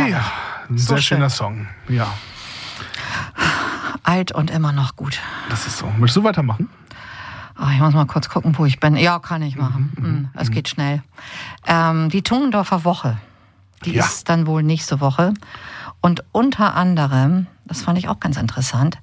Ja, ein So sehr schöner schön. Song. Ja, Alt und immer noch gut. das ist so. Möchtest du weitermachen? Ich muss mal kurz gucken, wo ich bin. Ja, kann ich machen. Es geht schnell. Die Tungendorfer Woche, die Ja. ist dann wohl nächste Woche. Und unter anderem, das fand ich auch ganz interessant,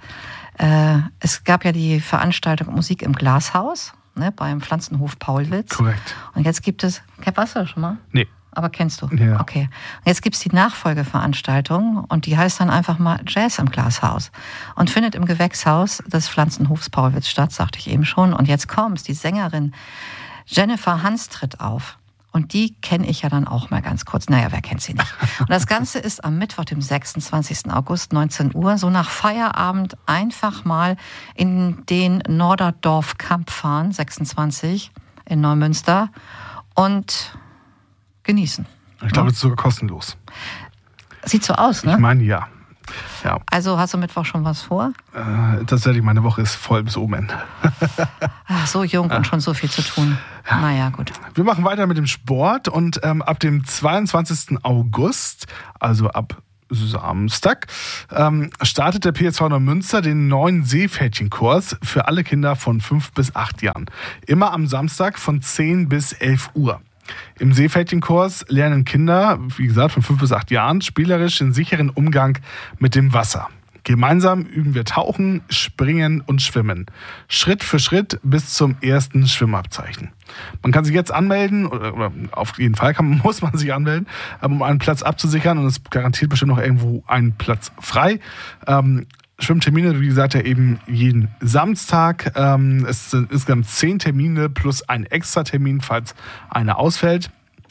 es gab ja die Veranstaltung Musik im Glashaus, ne, beim Pflanzenhof Paulwitz. Korrekt. Und jetzt gibt es, warst du schon mal? Nee. Aber kennst du? Ja. Okay. Und jetzt gibt es die Nachfolgeveranstaltung und die heißt dann einfach mal Jazz im Glashaus und findet im Gewächshaus des Pflanzenhofs Paulwitz statt, sagte ich eben schon. Und jetzt kommt's, die Sängerin Jennifer Hans tritt auf. Und die kenne ich ja dann auch mal ganz kurz. Naja, wer kennt sie nicht? Und das Ganze ist am Mittwoch, dem 26. August, 19 Uhr, so nach Feierabend einfach mal in den Norderdorf Camp fahren, 26 in Neumünster und genießen. Ich glaube, es ist sogar kostenlos. Sieht so aus, Ich ne? meine, ja. Ja, Also hast du Mittwoch schon was vor? tatsächlich, meine Woche ist voll bis oben Ende. Ach, so jung und schon so viel zu tun. Naja, gut. Wir machen weiter mit dem Sport und ab dem 22. August, also ab Samstag, startet der PSV Neumünster den neuen Seepferdchenkurs für alle Kinder von 5 bis 8 Jahren. Immer am Samstag von 10 bis 11 Uhr. Im Seepferdchenkurs lernen Kinder, wie gesagt, von 5 bis 8 Jahren, spielerisch den sicheren Umgang mit dem Wasser. Gemeinsam üben wir Tauchen, Springen und Schwimmen. Schritt für Schritt bis zum ersten Schwimmabzeichen. Man kann sich jetzt anmelden, oder auf jeden Fall muss man sich anmelden, um einen Platz abzusichern. Und es garantiert bestimmt noch irgendwo einen Platz frei. Schwimmtermine, wie gesagt, ja eben jeden Samstag. Es sind insgesamt 10 Termine plus ein Extra-Termin, falls einer ausfällt.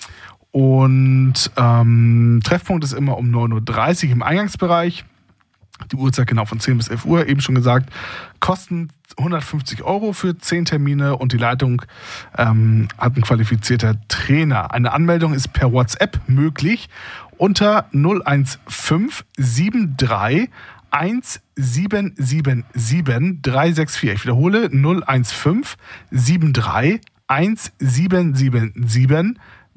Und Treffpunkt ist immer um 9.30 Uhr im Eingangsbereich. Die Uhrzeit genau von 10 bis 11 Uhr, eben schon gesagt. Kosten 150 € für 10 Termine und die Leitung hat ein qualifizierter Trainer. Eine Anmeldung ist per WhatsApp möglich unter 015 73 1777 364. Ich wiederhole 015 73 1777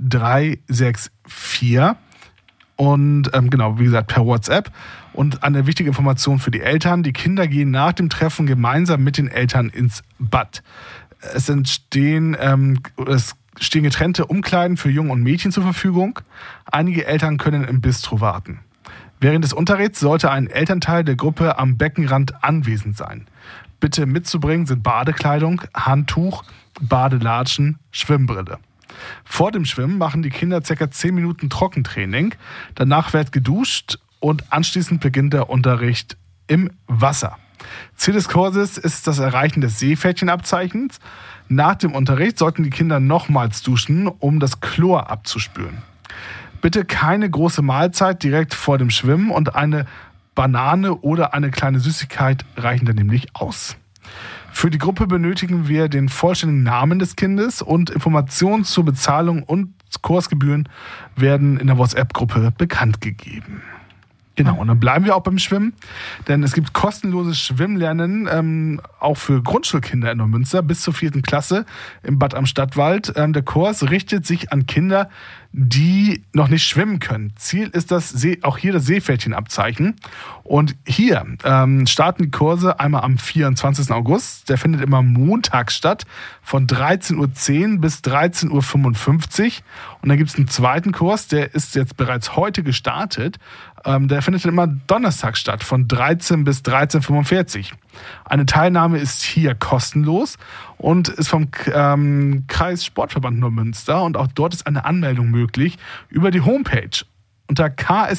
364. Und genau, wie gesagt, per WhatsApp. Und eine wichtige Information für die Eltern: Die Kinder gehen nach dem Treffen gemeinsam mit den Eltern ins Bad. Es stehen getrennte Umkleiden für Jungen und Mädchen zur Verfügung. Einige Eltern können im Bistro warten. Während des Unterrichts sollte ein Elternteil der Gruppe am Beckenrand anwesend sein. Bitte mitzubringen sind Badekleidung, Handtuch, Badelatschen, Schwimmbrille. Vor dem Schwimmen machen die Kinder ca. 10 Minuten Trockentraining. Danach wird geduscht und anschließend beginnt der Unterricht im Wasser. Ziel des Kurses ist das Erreichen des Seepferdchenabzeichens. Nach dem Unterricht sollten die Kinder nochmals duschen, um das Chlor abzuspülen. Bitte keine große Mahlzeit direkt vor dem Schwimmen und eine Banane oder eine kleine Süßigkeit reichen dann nämlich aus. Für die Gruppe benötigen wir den vollständigen Namen des Kindes und Informationen zur Bezahlung und Kursgebühren werden in der WhatsApp-Gruppe bekannt gegeben. Genau, und dann bleiben wir auch beim Schwimmen, denn es gibt kostenloses Schwimmlernen, auch für Grundschulkinder in Neumünster bis zur 4. Klasse im Bad am Stadtwald. Der Kurs richtet sich an Kinder, die noch nicht schwimmen können. Ziel ist auch hier das Seepferdchenabzeichen. Und hier starten die Kurse einmal am 24. August. Der findet immer montags statt, von 13.10 Uhr bis 13.55 Uhr. Und dann gibt es einen zweiten Kurs, der ist jetzt bereits heute gestartet. Der findet dann immer donnerstags statt, von 13 bis 13.45 Uhr. Eine Teilnahme ist hier kostenlos und ist vom Kreissportverband Neumünster. Und auch dort ist eine Anmeldung möglich über die Homepage unter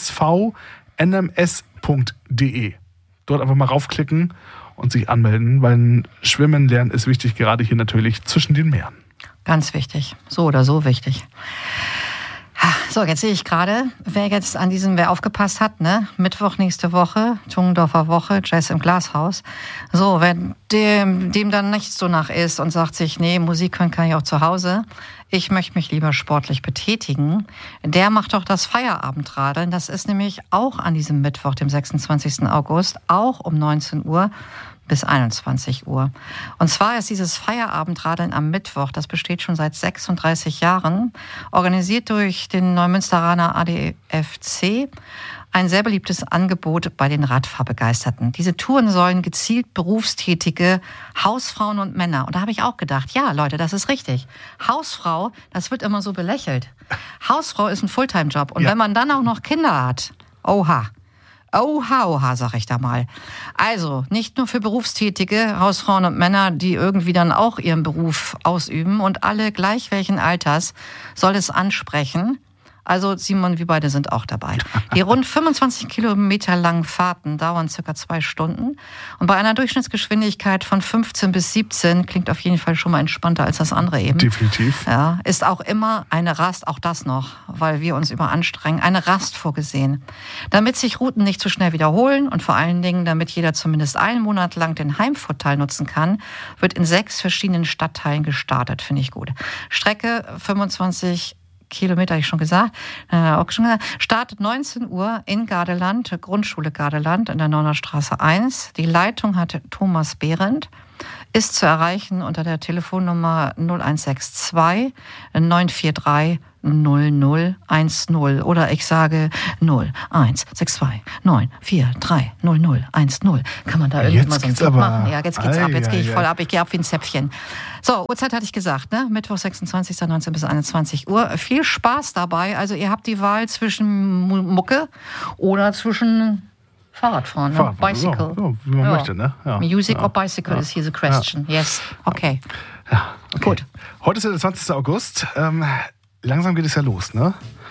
ksvnms.de. Dort einfach mal raufklicken und sich anmelden, weil Schwimmen lernen ist wichtig, gerade hier natürlich zwischen den Meeren. Ganz wichtig. So oder so wichtig. So, jetzt sehe ich gerade, wer aufgepasst hat, ne? Mittwoch nächste Woche, Tungendorfer Woche, Jazz im Glashaus. So, wenn dem dann nicht so nach ist und sagt sich, nee, Musik hören kann ich auch zu Hause. ich möchte mich lieber sportlich betätigen, der macht doch das Feierabendраdeln. Das ist nämlich auch an diesem Mittwoch, dem 26. August, auch um 19 Uhr bis 21 Uhr. Und zwar ist dieses Feierabendраdeln am Mittwoch, das besteht schon seit 36 Jahren, organisiert durch den Neumünsteraner ADFC, ein sehr beliebtes Angebot bei den Radfahrbegeisterten. Diese Touren sollen gezielt berufstätige Hausfrauen und Männer. Und da habe ich auch gedacht, ja Leute, das ist richtig. Hausfrau, das wird immer so belächelt. Hausfrau ist ein Fulltime-Job. Und wenn man dann auch noch Kinder hat, oha. Oha, sag ich da mal. Also, nicht nur für berufstätige Hausfrauen und Männer, die irgendwie dann auch ihren Beruf ausüben und alle gleich welchen Alters soll es ansprechen. Also Simon, wir beide sind auch dabei. Die rund 25 Kilometer langen Fahrten dauern circa 2 Stunden. Und bei einer Durchschnittsgeschwindigkeit von 15 bis 17 klingt auf jeden Fall schon mal entspannter als das andere eben. Definitiv. Ja, ist auch immer eine Rast, auch das noch, weil wir uns überanstrengen, eine Rast vorgesehen. Damit sich Routen nicht zu schnell wiederholen und vor allen Dingen, damit jeder zumindest einen Monat lang den Heimvorteil nutzen kann, wird in 6 verschiedenen Stadtteilen gestartet. Finde ich gut. Strecke 25 Kilometer, habe ich schon gesagt, startet 19 Uhr in Gardeland, Grundschule Gardeland in der Neunerstraße 1. Die Leitung hat Thomas Behrendt, ist zu erreichen unter der Telefonnummer 0162 943 0010 oder ich sage 0162 943 0010. Kann man da irgendwie mal so einen Tipp machen? Ja, jetzt geht's ab, jetzt gehe ich voll ab, ich gehe ab wie ein Zäpfchen. So, Uhrzeit hatte ich gesagt, ne? Mittwoch 26. 19 bis 21 Uhr. Viel Spaß dabei, also ihr habt die Wahl zwischen Mucke oder zwischen Fahrradfahren, ne? Bicycle. So, wie man möchte, ne? Ja. Music or bicycle is here the question. Yes, okay. Ja, okay. Gut. Heute ist der 20. August. Langsam geht es ja los, ne?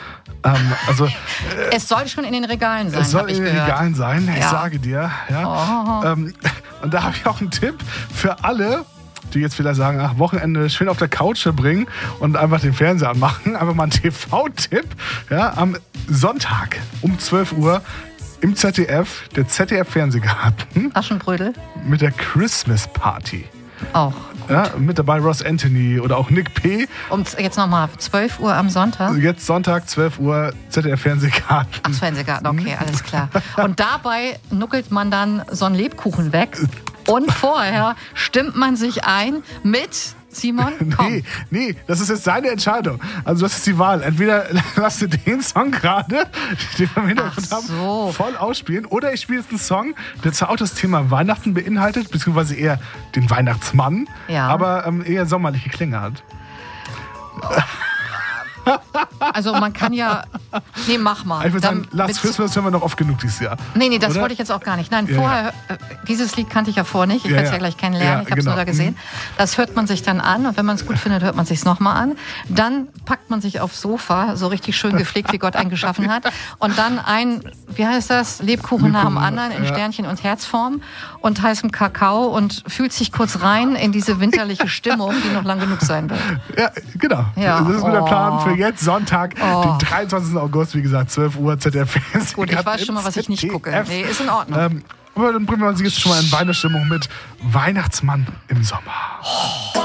Es soll schon in den Regalen sein. Es soll in den Regalen sein, ich Ja. sage dir. Ja. Und da habe ich auch einen Tipp für alle, die jetzt vielleicht sagen, ach, Wochenende schön auf der Couch verbringen und einfach den Fernseher anmachen. Einfach mal einen TV-Tipp. Ja, am Sonntag um 12 Uhr im ZDF, der ZDF-Fernsehgarten. Aschenbrödel? Mit der Christmas Party. Auch. Ja, mit dabei Ross Anthony oder auch Nick P. Und jetzt nochmal 12 Uhr am Sonntag? Jetzt Sonntag, 12 Uhr, ZDF-Fernsehgarten. Ach, Fernsehgarten, okay, alles klar. Und dabei nuckelt man dann so einen Lebkuchen weg. Und vorher stimmt man sich ein mit... Simon, komm. Nee, das ist jetzt deine Entscheidung. Also das ist die Wahl. Entweder lass du den Song gerade, den wir im Hintergrund haben, voll ausspielen, oder ich spiele jetzt einen Song, der zwar auch das Thema Weihnachten beinhaltet, beziehungsweise eher den Weihnachtsmann, aber eher sommerliche Klänge hat. Also man kann ja... Nee, mach mal. Ich würde sagen, Last Christmas hören wir noch oft genug dieses Jahr. Nee, das wollte ich jetzt auch gar nicht. Nein, vorher, dieses Lied kannte ich ja vorher nicht. Ich werde es ja gleich kennenlernen. Ich habe es nur da gesehen. Das hört man sich dann an und wenn man es gut findet, hört man es sich nochmal an. Dann packt man sich aufs Sofa, so richtig schön gepflegt, wie Gott einen geschaffen hat. Und dann wie heißt das? Lebkuchen nach dem anderen in Sternchen- und Herzform und heißem Kakao und fühlt sich kurz rein in diese winterliche Stimmung, die noch lang genug sein wird. Ja, genau. Ja. Das ist der Plan für jetzt, Sonntag, den 23. August, wie gesagt, 12 Uhr, ZDF. Gut, ich weiß schon mal, was ich nicht gucke. Nee, ist in Ordnung. Aber dann bringen wir uns jetzt schon mal in Weihnachtsstimmung mit Weihnachtsmann im Sommer.